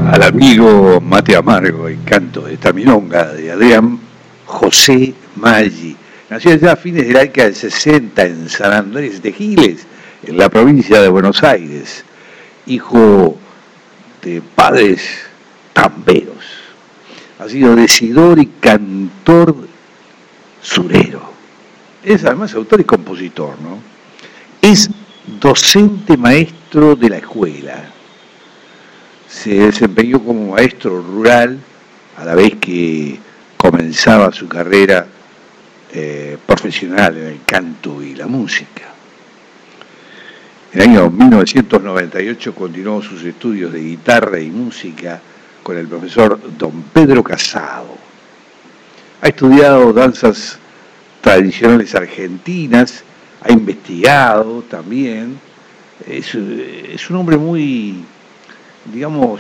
al amigo Mate Amargo, el canto de esta milonga de Adrián José Maggi. Nació ya a fines de la década del 60 en San Andrés de Giles, en la provincia de Buenos Aires, hijo de padres tamberos. Ha sido decidor y cantor surero. Es además autor y compositor, ¿no? Es docente maestro de la escuela. Se desempeñó como maestro rural a la vez que comenzaba su carrera profesional en el canto y la música. En el año 1998 continuó sus estudios de guitarra y música con el profesor don Pedro Casado. Ha estudiado danzas tradicionales argentinas, ha investigado también. Es un hombre muy, digamos,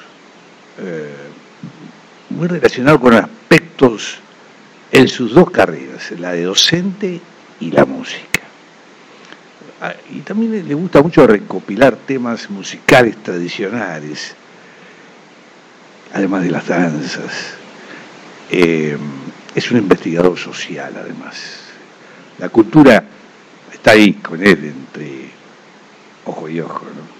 muy relacionado con aspectos en sus dos carreras, la de docente y la música. Y también le gusta mucho recopilar temas musicales tradicionales, además de las danzas. Es un investigador social, además. La cultura está ahí con él, entre ojo y ojo, ¿no?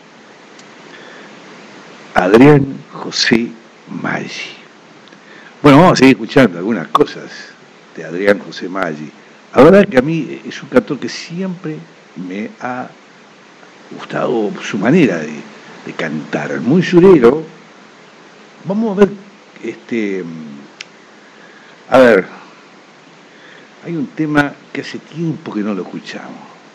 Adrián José Maggi. Bueno, vamos a seguir escuchando algunas cosas de Adrián José Maggi. La verdad que a mí es un cantor que siempre me ha gustado su manera de cantar, muy surero. Vamos a ver, a ver, hay un tema que hace tiempo que no lo escuchamos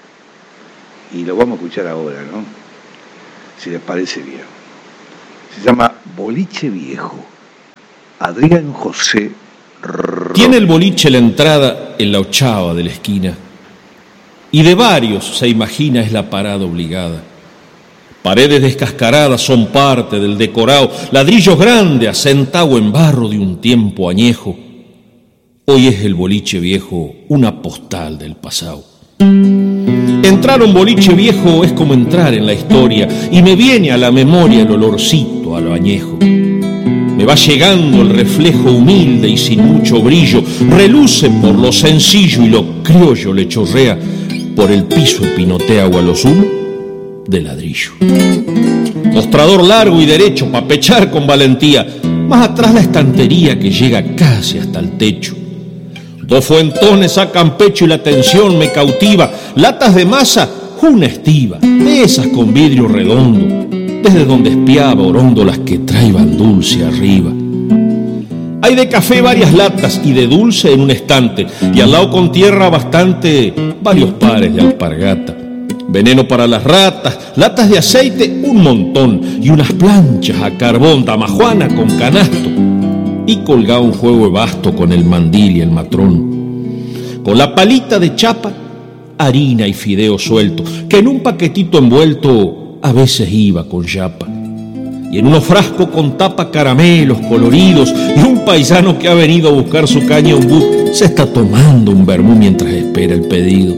y lo vamos a escuchar ahora, ¿no? Si les parece bien. Se llama Boliche Viejo. Adrián José. Tiene el boliche la entrada en la 8ª de la esquina, y de varios se imagina es la parada obligada. Paredes descascaradas son parte del decorado, ladrillos grandes asentado en barro de un tiempo añejo. Hoy es el boliche viejo una postal del pasado. Entrar a un boliche viejo es como entrar en la historia, y me viene a la memoria el olorcito a lo añejo. Me va llegando el reflejo humilde y sin mucho brillo, reluce por lo sencillo y lo criollo le chorrea por el piso pinotea o a los uno de ladrillo. Mostrador largo y derecho pa' pechar con valentía, más atrás la estantería que llega casi hasta el techo. Dos fuentones sacan pecho y la tensión me cautiva, latas de masa, una estiva, de esas con vidrio redondo, desde donde espiaba oróndolas que traiban dulce arriba. Hay de café varias latas y de dulce en un estante, y al lado con tierra bastante varios pares de alpargata. Veneno para las ratas, latas de aceite un montón, y unas planchas a carbón, damajuana con canasto, y colgado un juego de basto con el mandil y el matrón. Con la palita de chapa, harina y fideo suelto, que en un paquetito envuelto a veces iba con yapa. Y en unos frascos con tapa caramelos coloridos, y un paisano que ha venido a buscar su caña ombú se está tomando un vermú mientras espera el pedido.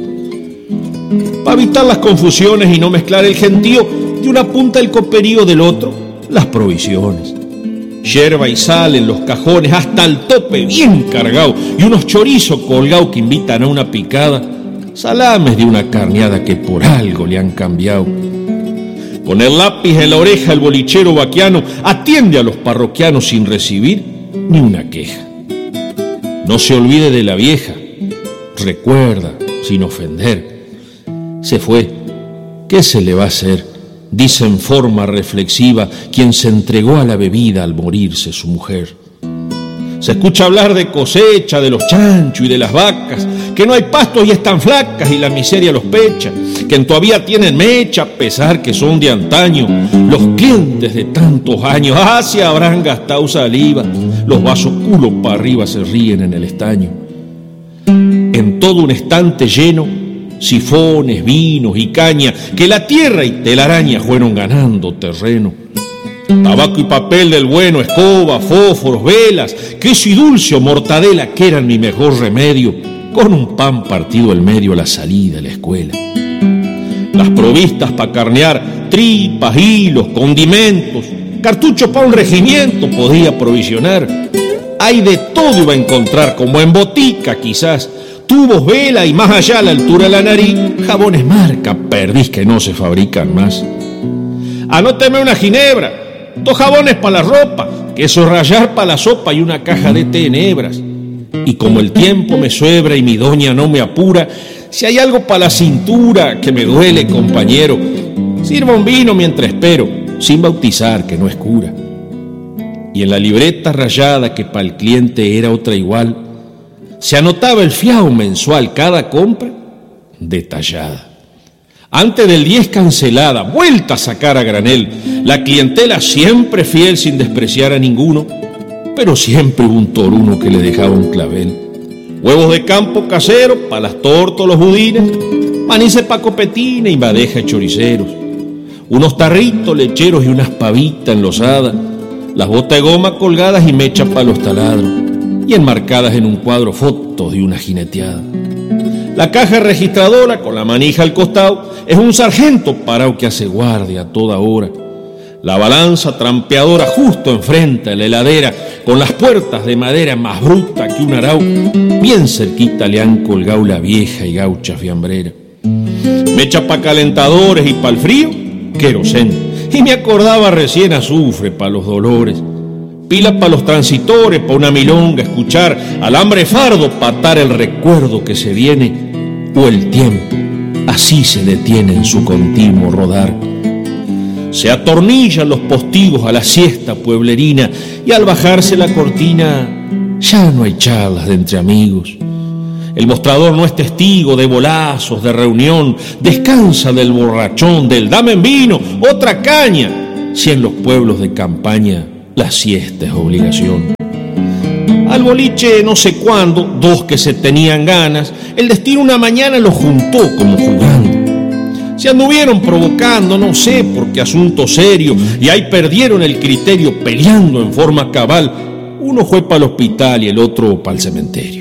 Para evitar las confusiones y no mezclar el gentío, de una punta el coperío del otro, las provisiones. Yerba y sal en los cajones hasta el tope bien cargado, y unos chorizos colgados que invitan a una picada, salames de una carneada que por algo le han cambiado. Con el lápiz en la oreja el bolichero vaquiano atiende a los parroquianos sin recibir ni una queja. No se olvide de la vieja, recuerda sin ofender. Se fue, ¿qué se le va a hacer? Dice en forma reflexiva quien se entregó a la bebida al morirse su mujer. Se escucha hablar de cosecha, de los chanchos y de las vacas, que no hay pastos y están flacas y la miseria los pecha, que todavía tienen mecha, a pesar que son de antaño. Los clientes de tantos años, se habrán gastado saliva, los vasos culo para arriba se ríen en el estaño. En todo un estante lleno, sifones, vinos y caña, que la tierra y telaraña fueron ganando terreno. Tabaco y papel del bueno, escoba, fósforos, velas, queso y dulce o mortadela, que eran mi mejor remedio, con un pan partido al medio a la salida de la escuela. Las provistas para carnear, tripas, hilos, condimentos, cartuchos para un regimiento podía provisionar. Hay de todo iba a encontrar, como en botica quizás, tubos, vela y más allá a la altura de la nariz, jabones marca, perdiz que no se fabrican más. Anóteme una ginebra, 2 jabones para la ropa, queso rallar para la sopa y una caja de té en hebras. Y como el tiempo me suebra y mi doña no me apura, si hay algo para la cintura que me duele, compañero, sirva un vino mientras espero, sin bautizar que no es cura. Y en la libreta rayada que para el cliente era otra igual, se anotaba el fiao mensual, cada compra detallada. Antes del 10 cancelada, vuelta a sacar a granel, la clientela siempre fiel sin despreciar a ninguno, pero siempre hubo un toruno que le dejaba un clavel. Huevos de campo casero, pa' las tortas, los budines, manices pa' copetines y bandeja de choriceros, unos tarritos lecheros y unas pavitas enlosadas, las botas de goma colgadas y mechas pa' los taladros, y enmarcadas en un cuadro fotos de una jineteada. La caja registradora con la manija al costado es un sargento parado que hace guardia a toda hora. La balanza trampeadora justo enfrente de la heladera, con las puertas de madera más bruta que un arau, bien cerquita le han colgado la vieja y gaucha fiambrera. Mecha pa' calentadores y pa' el frío, querosén, y me acordaba recién azufre pa' los dolores. Pilas pa' los transitores, pa' una milonga escuchar, alambre fardo pa' atar el recuerdo que se viene, o el tiempo así se detiene en su continuo rodar. Se atornillan los postigos a la siesta pueblerina y al bajarse la cortina ya no hay charlas de entre amigos. El mostrador no es testigo de bolazos, de reunión, descansa del borrachón, del dame en vino, otra caña, si en los pueblos de campaña la siesta es obligación. Al boliche no sé cuándo, 2 que se tenían ganas, el destino una mañana los juntó como jugando. Se anduvieron provocando, no sé por qué asunto serio, y ahí perdieron el criterio peleando en forma cabal. Uno fue para el hospital y el otro para el cementerio.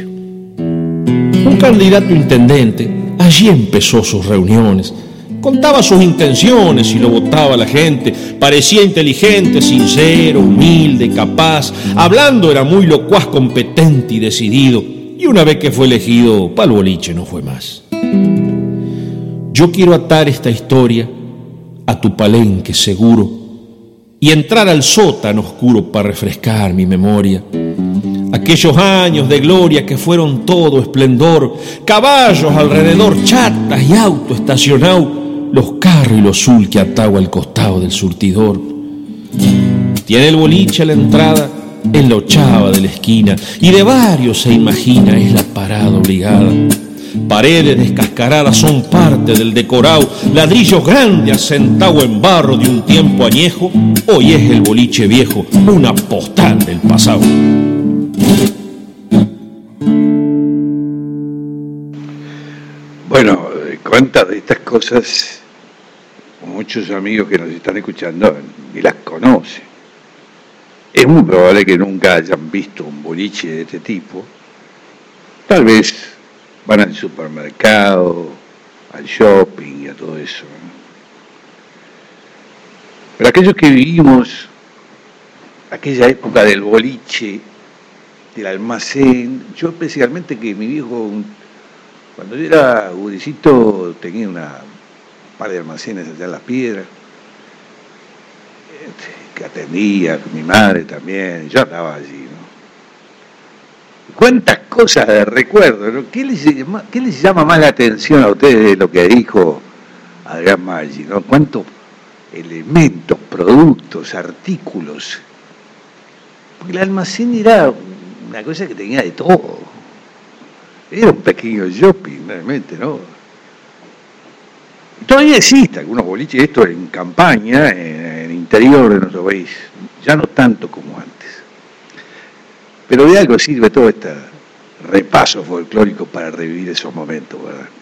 Un candidato intendente allí empezó sus reuniones. Contaba sus intenciones y lo votaba la gente. Parecía inteligente, sincero, humilde, capaz. Hablando era muy locuaz, competente y decidido. Y una vez que fue elegido, pa'l boliche no fue más. Yo quiero atar esta historia a tu palenque seguro y entrar al sótano oscuro para refrescar mi memoria. Aquellos años de gloria que fueron todo esplendor, caballos alrededor, chatas y auto estacionado, los carros y los sul que ataba al costado del surtidor. Tiene el boliche a la entrada en la ochava de la esquina y de varios se imagina es la parada obligada. Paredes descascaradas son parte del decorado, ladrillos grandes asentado en barro de un tiempo añejo, hoy es el boliche viejo, una postal del pasado. Bueno, cuántas de estas cosas muchos amigos que nos están escuchando ni las conocen. Es muy probable que nunca hayan visto un boliche de este tipo. Tal vez van al supermercado, al shopping y a todo eso, ¿no? Pero aquellos que vivimos aquella época del boliche, del almacén, yo especialmente que mi viejo, cuando yo era guricito, tenía un par de almacenes allá en Las Piedras, que atendía, mi madre también, yo andaba allí, ¿no? Cuántas cosas de recuerdo, ¿no? ¿Qué les llama más la atención a ustedes de lo que dijo Adrián Maggi, ¿no? Cuántos elementos, productos, artículos. Porque el almacén era una cosa que tenía de todo. Era un pequeño shopping, realmente, ¿no? Todavía existe algunos boliches, esto en campaña, en el interior de nuestro país, ya no tanto como antes. Pero de algo sirve todo este repaso folclórico para revivir esos momentos, ¿verdad?